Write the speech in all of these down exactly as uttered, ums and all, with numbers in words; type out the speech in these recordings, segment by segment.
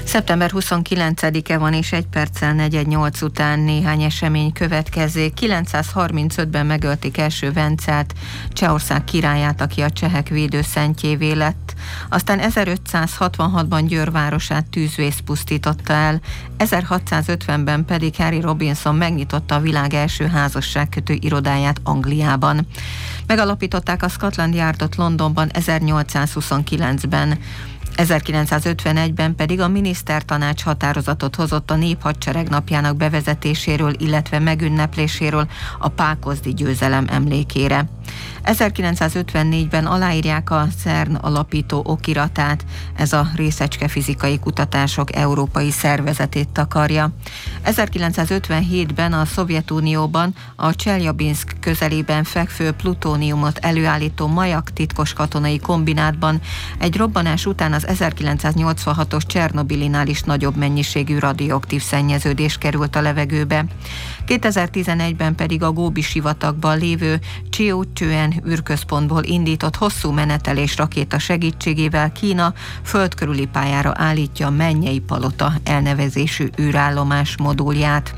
Szeptember huszonkilencedike van, és egy perccel negyven nyolc után néhány esemény következzék. kilencszázharmincötben megölték első Vencelt, Csehország királyát, aki a csehek védőszentjévé lett. Aztán ezerötszázhatvanhatban Győr városát tűzvész pusztította el, ezerhatszázötvenben pedig Harry Robinson megnyitotta a világ első házasságkötő irodáját Angliában. Megalapították a Scotland Yardot Londonban ezernyolcszázhuszonkilencben. ezerkilencszázötvenegyben pedig a minisztertanács határozatot hozott a néphadsereg napjának bevezetéséről, illetve megünnepléséről a pákozdi győzelem emlékére. ezerkilencszázötvennégyben aláírják a cern alapító okiratát, ez a részecskefizikai kutatások európai szervezetét takarja. ezerkilencszázötvenhétben a Szovjetunióban a Cseljabinszk közelében fekvő plutóniumot előállító Majak titkos katonai kombinátban egy robbanás után az ezerkilencszáznyolcvanhatos Csernobilinál is nagyobb mennyiségű radioaktív szennyeződés került a levegőbe. kétezer-tizenegyben pedig a Góbi-sivatagban lévő Csiócsően űrközpontból indított hosszú menetelés rakéta segítségével Kína földkörüli pályára állítja a Mennyei Palota elnevezésű űrállomás modulját.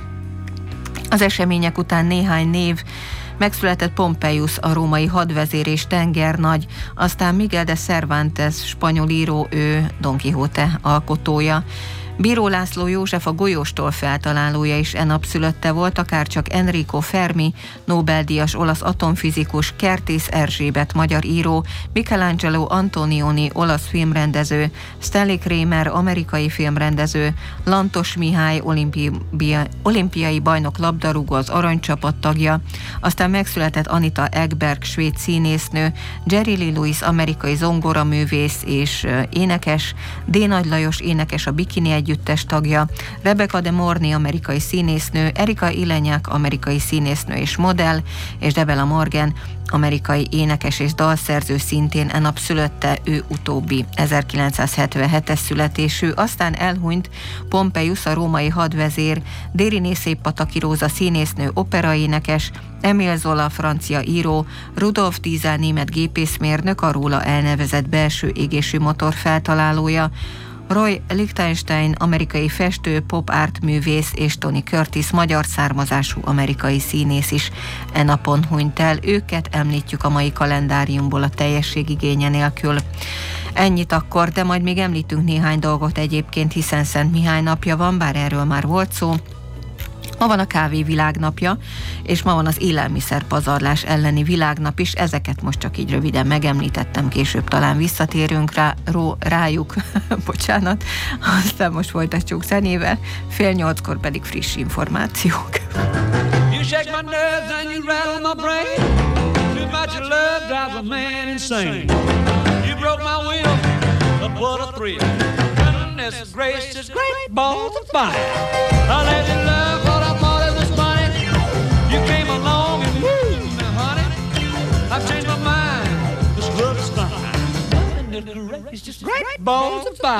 Az események után néhány név: megszületett Pompeius, a római hadvezér és tengernagy, aztán Miguel de Cervantes, spanyol író, ő Don Quixote alkotója. Bíró László József, a golyóstól feltalálója is e nap szülötte volt, akárcsak Enrico Fermi, Nobel-díjas olasz atomfizikus, Kertész Erzsébet, magyar író, Michelangelo Antonioni, olasz filmrendező, Stanley Kramer, amerikai filmrendező, Lantos Mihály, olimpia, olimpiai bajnok labdarúgó, az aranycsapat tagja, aztán megszületett Anita Ekberg, svéd színésznő, Jerry Lee Lewis, amerikai zongoraművész és énekes, D. Nagy Lajos énekes, a Bikini együttes tagja, Rebecca de Mornay, amerikai színésznő, Erika Ilenyák, amerikai színésznő és modell, és Debela Morgan, amerikai énekes és dalszerző, szintén e nap szülötte, ő utóbbi ezerkilencszázhetvenhetes születésű. Aztán elhunyt Pompeius, a római hadvezér, Dériné Széppataki Róza színésznő, operaénekes, Emile Zola, francia író, Rudolf Diesel, német gépészmérnök, a róla elnevezett belső égésű motor feltalálója, Roy Lichtenstein, amerikai festő, pop art művész, és Tony Curtis, magyar származású amerikai színész is e napon hunyt el. Őket említjük a mai kalendáriumból a teljesség igénye nélkül. Ennyit akkor, de majd még említünk néhány dolgot egyébként, hiszen Szent Mihály napja van, bár erről már volt szó. Ma van a kávé világnapja, és ma van az élelmiszerpazarlás elleni világnap is. Ezeket most csak így röviden megemlítettem, később talán visszatérünk rá, ró, rájuk, bocsánat, aztán most folytatjuk zenével, fél nyolckor pedig friss információk. You shake my nerves and you rattle my brain. Too much love drives a man insane. You broke my will, but what a thrill. Goodness gracious, great balls of fire. I let you love what I thought it was funny. You came along and woo, now honey, I've changed my mind. This love is fine. Goodness gracious, great balls of fire.